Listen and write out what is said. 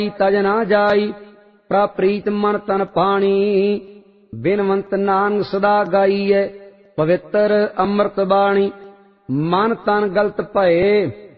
तज ना जाई। प्राप्रीत मन तन पानी बिनवंत नानक सदा गाईए। पवित्र अमृत बाणी मन तन गलत भये